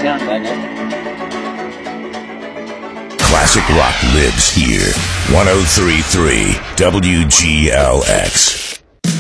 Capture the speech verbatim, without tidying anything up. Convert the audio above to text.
sound, doesn't it? Classic rock lives here. one oh three point three W G L X.